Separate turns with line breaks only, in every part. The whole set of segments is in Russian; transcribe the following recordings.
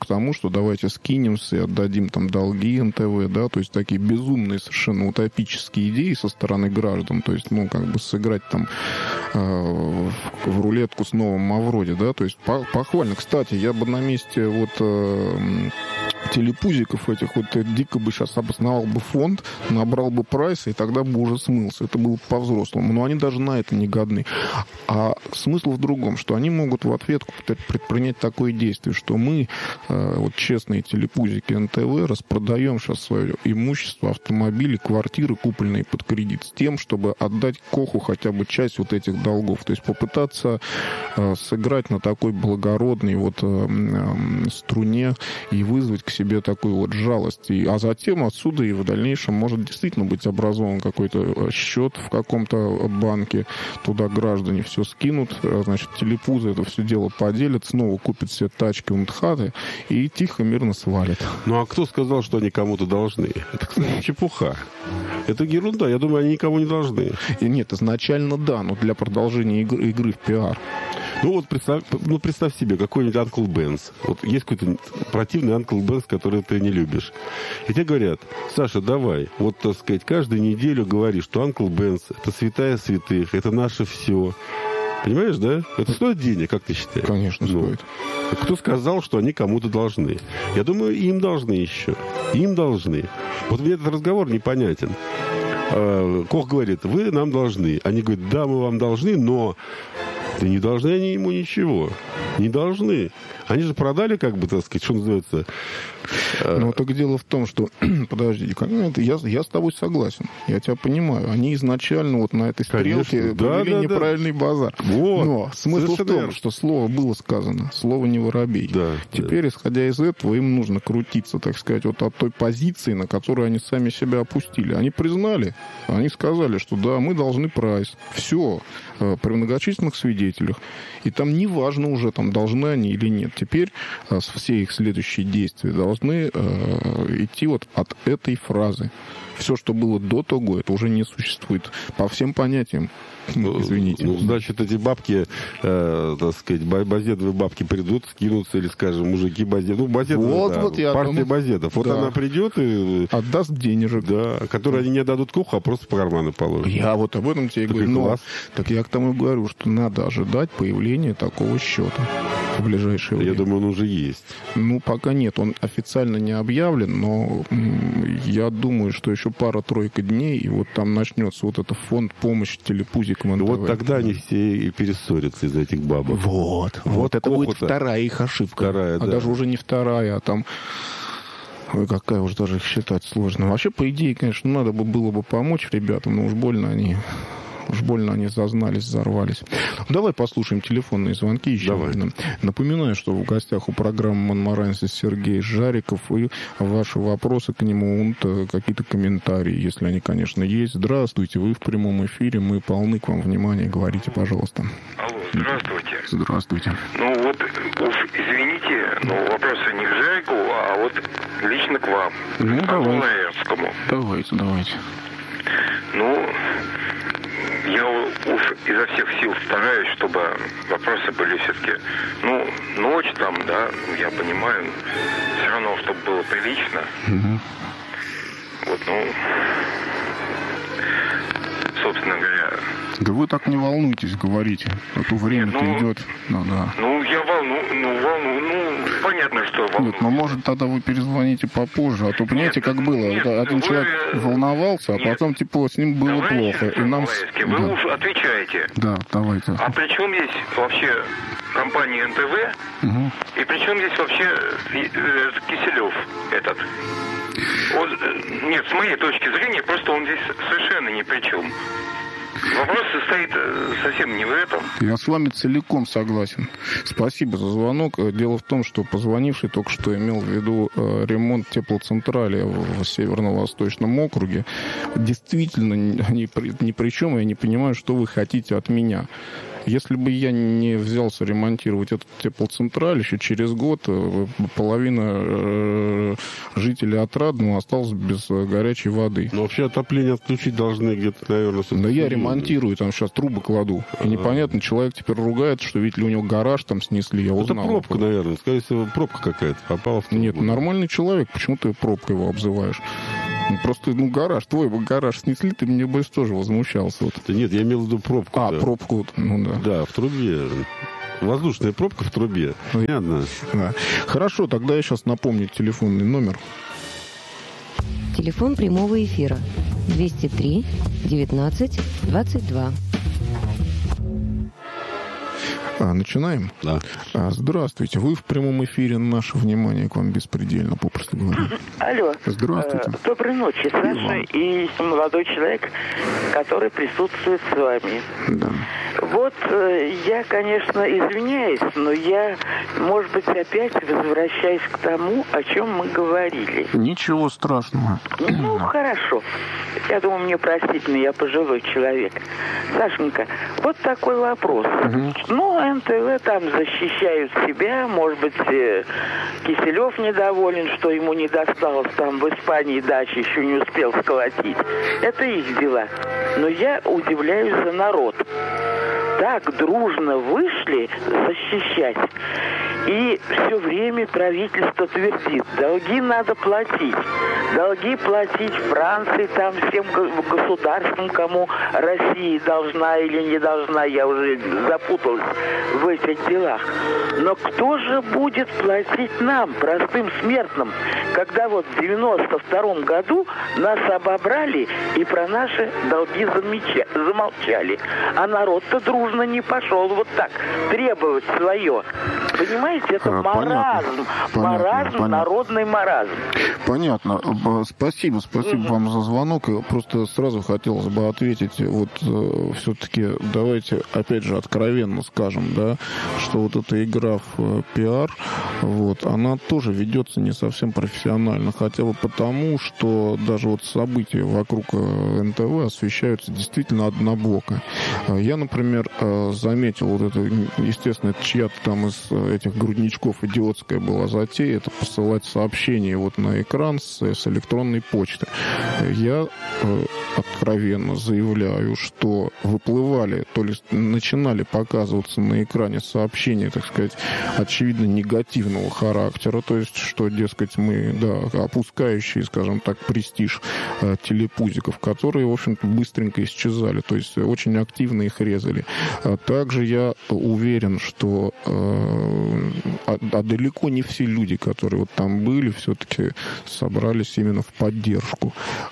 тому, что давайте скинемся и отдадим там долги НТВ, да, то есть такие безумные совершенно утопические идеи со стороны граждан, то есть, ну, как бы сыграть там в рулетку с новым Мавроди, да, то есть похвально. Кстати, я бы на месте вот телепузиков этих вот дико бы сейчас обосновал бы фонд, набрал бы прайс, и тогда бы уже смылся. Это было бы по-взрослому. Но они даже на это не годны. А смысл в другом, что они могут в ответку предпринять такое действие, что мы, вот честные телепузики НТВ, распродаем сейчас свое имущество, автомобили, квартиры, купленные под кредит, с тем, чтобы отдать Коху хотя бы часть вот этих долгов. То есть попытаться сыграть на такой благородной вот струне и вызвать к себе такую вот жалость. А затем отсюда и в дальнейшем может действительно быть образован какой-то счет в каком-то банке. Туда граждане все скинут, значит, телепузы это все дело поделят, снова купят себе тачки, унтхаты и тихо, мирно свалят.
Ну, а кто сказал, что они кому-то должны? Это, кстати, чепуха. Это ерунда. Я думаю, они никому не должны.
И нет, изначально да, но для продолжения игры в пиар.
Ну, вот представь себе, какой-нибудь Uncle Ben's. Вот есть какой-то противный Uncle Ben's, который ты не любишь. И тебе говорят: Саша, давай, вот, так сказать, каждую неделю говори, что Uncle Ben's — это святая святых, это наше все. Понимаешь, да? Это стоит денег, как ты считаешь?
Конечно, стоит.
Кто сказал, что они кому-то должны? Я думаю, им должны еще. Им должны. Вот мне этот разговор непонятен. Кох говорит: вы нам должны. Они говорят: да, мы вам должны, но... Да не должны они ему ничего. Не должны. Они же продали, как бы, так сказать, что называется...
Ну, так дело в том, что... Подожди, я с тобой согласен. Я тебя понимаю. Они изначально вот на этой стрелке провели неправильный базар.
Вот.
Но смысл в том, что слово было сказано. Слово не воробей.
Да,
теперь, исходя из этого, им нужно крутиться, так сказать, вот от той позиции, на которую они сами себя опустили. Они признали, они сказали, что да, мы должны прайс. Все. При многочисленных свидетелях. И там неважно уже, там должны они или нет. Теперь все их следующие действия должны идти вот от этой фразы. Все, что было до того, это уже не существует. По всем понятиям. Извините.
Ну, значит, эти бабки, так сказать, базедовые бабки придут, скинутся, или, скажем, мужики базедовые. Ну, базедовые, да, вот партия базедов. Вот она придет и...
Отдаст денежек.
Да, которые они не отдадут Коху, а просто в карманы положат.
Я вот об этом тебе и говорю. Так я к тому и говорю, что надо ожидать появления такого счета в ближайшее время.
Я думаю, он уже есть.
Ну, пока нет. Он официально не объявлен, но я думаю, что еще пара-тройка дней, и вот там начнется вот этот фонд помощи телепузикам НТВ.
Вот тогда они все и перессорятся из-за этих бабок.
Вот это будет вторая их ошибка.
Вторая,
да. Даже уже не вторая, а там... Ой, какая уже даже их считать сложно. Вообще, по идее, конечно, надо было бы помочь ребятам, но уж больно они зазнались, взорвались. Давай послушаем телефонные звонки еще.
Давай.
Напоминаю, что в гостях у программы «Монморанси» Сергей Жариков, и ваши вопросы к нему, какие-то комментарии, если они, конечно, есть. Здравствуйте, вы в прямом эфире, мы полны к вам внимания. Говорите, пожалуйста.
Алло, здравствуйте.
Здравствуйте.
Ну вот, извините, но вопросы не к Жарику, а вот лично к вам.
Ну, давайте.
Лаевскому.
Давайте.
Ну... Я уж изо всех сил стараюсь, чтобы вопросы были все-таки, ночь там, да, я понимаю, все равно, чтобы было прилично.
Угу.
Вот, собственно говоря...
Да вы так не волнуйтесь, говорите. А то время-то идет. Ну, да.
Я понятно, что волнуюсь.
Нет, может, тогда вы перезвоните попозже, а то, понимаете, как было. Один человек волновался, а потом, с ним было плохо. И нам...
Вы уж отвечаете.
Да, давайте.
А при чем здесь вообще компания НТВ?
Угу.
И при чем здесь вообще Киселев этот? Нет, с моей точки зрения, просто он здесь совершенно ни при чем. Вопрос состоит совсем не в этом. Я
с вами целиком согласен. Спасибо за звонок. Дело в том, что позвонивший только что имел в виду ремонт теплоцентрали в Северно-Восточном округе. Действительно, они ни при чем, я не понимаю, что вы хотите от меня. Если бы я не взялся ремонтировать этот теплоцентраль, еще через год половина жителей Отрадного осталась без горячей воды.
Но вообще отопление отключить должны где-то, наверное...
Да я ремонтирую, там сейчас трубы кладу. И непонятно, человек теперь ругается, что ведь ли у него гараж там снесли, я узнал.
Это пробка, наверное. Скорее всего, пробка какая-то попала в трубу.
Нет, нормальный человек, почему ты пробкой его обзываешь? Просто, гараж, твой гараж снесли, ты мне бы тоже возмущался. Вот.
Да нет, я имел в виду пробку.
Да. Пробку, да.
Да, в трубе. Воздушная пробка в трубе. Понятно.
Да. Хорошо, тогда я сейчас напомню телефонный номер.
Телефон прямого эфира 203 19 22.
Начинаем?
Да.
Здравствуйте. Вы в прямом эфире. Наше внимание к вам беспредельно, попросту говоря.
Алло.
Здравствуйте.
Доброй ночи, Саша и молодой человек, который присутствует с вами.
Да.
Вот я, конечно, извиняюсь, но я, может быть, опять возвращаюсь к тому, о чем мы говорили.
Ничего страшного.
Ну, хорошо. Я думаю, мне простительно, я пожилой человек. Сашенька, вот такой вопрос. Ну, НТВ там защищают себя, может быть, Киселев недоволен, что ему не досталось там в Испании дачи, еще не успел сколотить. Это их дела. Но я удивляюсь за народ. Так дружно вышли защищать. И все время правительство твердит, долги надо платить. Долги платить Франции, там всем государствам, кому Россия должна или не должна, я уже запуталась в этих делах. Но кто же будет платить нам, простым смертным, когда вот в 92-м году нас обобрали и про наши долги замолчали. А народ-то дружно не пошел вот так требовать свое. Понимаете, это маразм. Маразм, народный маразм.
Понятно. Спасибо вам за звонок. Просто сразу хотелось бы ответить, вот все-таки давайте опять же откровенно скажем, да, что вот эта игра в пиар, вот, она тоже ведется не совсем профессионально, хотя бы потому, что даже вот события вокруг НТВ освещаются действительно однобоко. Я, например, заметил вот это, естественно, это чья-то там из этих грудничков идиотская была затея, это посылать сообщения вот на экран с электронной почты. Я откровенно заявляю, что выплывали, то есть начинали показываться на экране сообщения, так сказать, очевидно негативного характера, то есть, что, дескать, мы, да, опускающие, скажем так, престиж телепузиков, которые, в общем-то, быстренько исчезали, то есть очень активно их резали. Также я уверен, что далеко не все люди, которые вот там были, все-таки собрались именно в поддержку.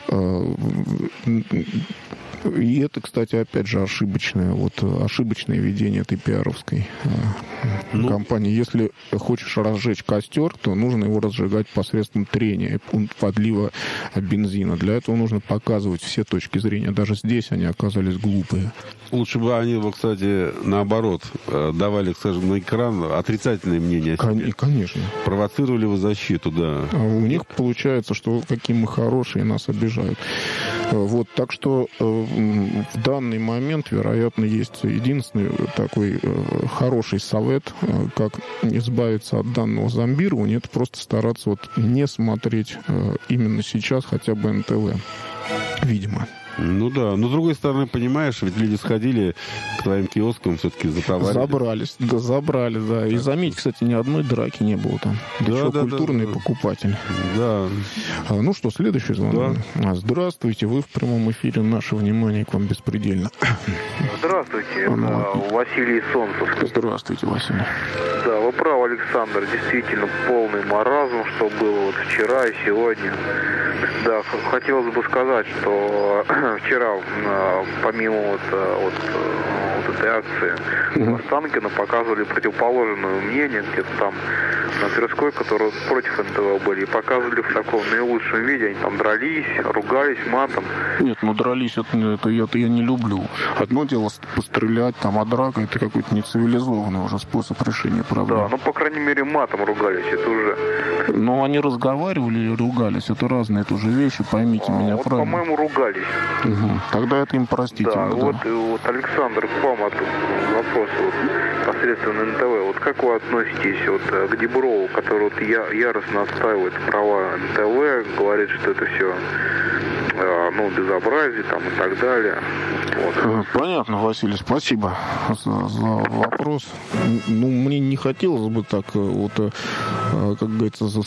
И это, кстати, опять же ошибочное ведение этой пиаровской кампании. Если хочешь разжечь костер, то нужно его разжигать посредством трения, подлива бензина. Для этого нужно показывать все точки зрения. Даже здесь они оказались глупые.
Лучше бы они, кстати, наоборот, давали, скажем, на экран отрицательное мнение о себе.
Конечно.
Провоцировали в защиту, да.
А у них получается, что какие мы хорошие, нас обижают. Вот, так что в данный момент, вероятно, есть единственный такой хороший совет, как избавиться от данного зомбирования, это просто стараться вот не смотреть именно сейчас хотя бы НТВ. Видимо.
Ну да, но с другой стороны, понимаешь, ведь люди сходили к твоим киоскам, все-таки затоварили.
Забрали, да. И заметь, кстати, ни одной драки не было там. Да, культурный покупатель.
Да.
Ну что, следующий звонок. Да. Здравствуйте, вы в прямом эфире. Наше внимание к вам беспредельно.
Здравствуйте, Василий Солнцев.
Здравствуйте, Василий.
Да, вы правы, Александр. Действительно полный маразм, что было вот вчера и сегодня. Да, хотелось бы сказать, что вчера, помимо вот этой акции, Останкино показывали противоположное мнение, где-то там на Тверской, которые против НТВ были, и показывали в таком наилучшем виде. Они там дрались, ругались матом.
Нет, ну дрались это я не люблю. Одно дело пострелять, там, а драка это какой-то нецивилизованный уже способ решения проблем.
Да, ну, по крайней мере, матом ругались, это уже...
Но они разговаривали и ругались, это разные тоже вещи, поймите меня
вот,
правильно.
По-моему, ругались.
Угу. Тогда это им простительно.
Да,
да.
Вот, Александр, к вам вопрос посредством НТВ. Вот как вы относитесь к Диброву, который яростно отстаивает права НТВ, говорит, что это все безобразие там и так далее. Вот.
Понятно, Василий, спасибо за вопрос. Ну, мне не хотелось бы так, как говорится,